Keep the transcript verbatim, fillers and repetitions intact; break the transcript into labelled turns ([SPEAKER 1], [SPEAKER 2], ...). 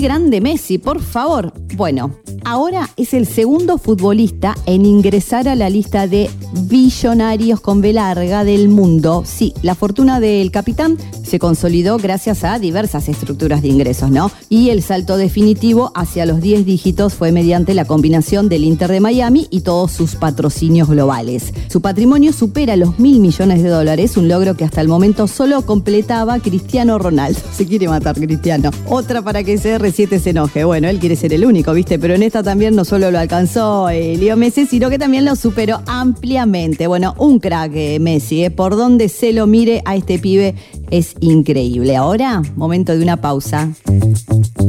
[SPEAKER 1] grande Messi, por favor. Bueno, ahora es el segundo futbolista en ingresar a la lista de billonarios con B larga del mundo. Sí, la fortuna del capitán se consolidó gracias a diversas estructuras de ingresos, ¿no? Y el salto definitivo hacia los diez dígitos fue mediante la combinación del Inter de Miami y todos sus patrocinios globales. Su patrimonio supera los mil millones de dólares, un logro que hasta el momento solo completaba Cristiano Ronaldo. Se quiere matar Cristiano. Otra para que C R siete se enoje. Bueno, él quiere ser el único, ¿viste? Pero en esta también no solo lo alcanzó eh, Leo Messi, sino que también lo superó ampliamente. Bueno, un crack eh, Messi, eh, por donde se lo mire a este pibe es increíble. Ahora, momento de una pausa.